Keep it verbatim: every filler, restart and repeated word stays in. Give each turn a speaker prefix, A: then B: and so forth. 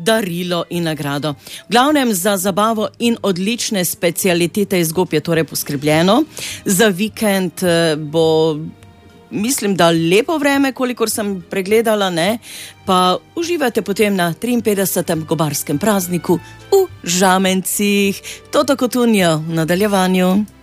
A: darilo in nagrado. V glavnem za zabavo in odlične specialitete iz Gob je torej poskrbljeno. Za vikend bo, mislim, da lepo vreme, kolikor sem pregledala, ne? Pa uživajte potem na triinpetdesetem gobarskem prazniku v Žamencih. To tako tunjo v nadaljevanju.